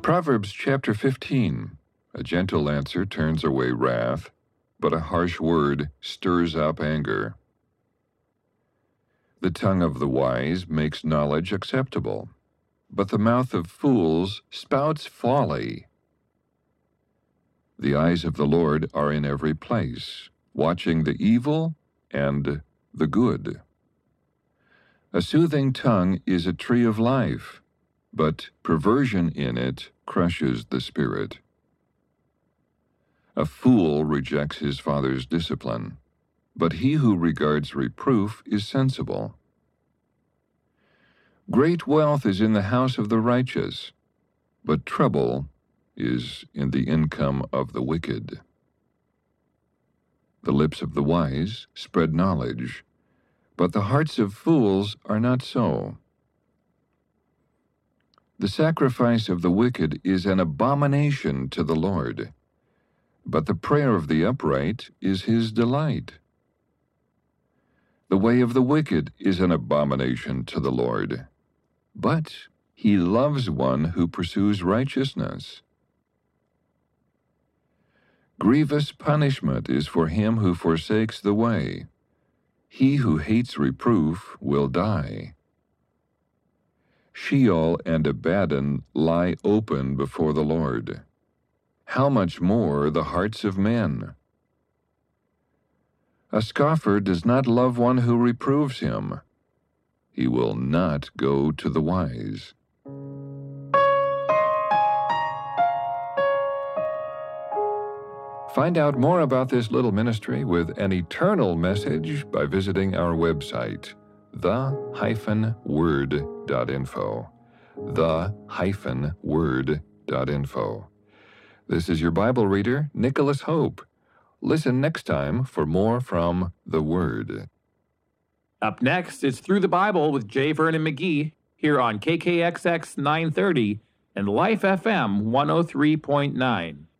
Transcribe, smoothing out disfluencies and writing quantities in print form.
Proverbs chapter 15. A gentle answer turns away wrath, but a harsh word stirs up anger. The tongue of the wise makes knowledge acceptable, but the mouth of fools spouts folly. The eyes of the Lord are in every place, watching the evil and the good. A soothing tongue is a tree of life, but perversion in it crushes the spirit. A fool rejects his father's discipline, but he who regards reproof is sensible. Great wealth is in the house of the righteous, but trouble is in the income of the wicked. The lips of the wise spread knowledge, but the hearts of fools are not so. The sacrifice of the wicked is an abomination to the Lord, but the prayer of the upright is his delight. The way of the wicked is an abomination to the Lord, but he loves one who pursues righteousness. Grievous punishment is for him who forsakes the way. He who hates reproof will die. Sheol and Abaddon lie open before the Lord. How much more the hearts of men? A scoffer does not love one who reproves him. He will not go to the wise. Find out more about this little ministry with an eternal message by visiting our website, the-word.info. the-word.info. This is your Bible reader, Nicholas Hope. Listen next time for more from the Word. Up next, it's Through the Bible with J. Vernon McGee here on KKXX 930 and Life FM 103.9.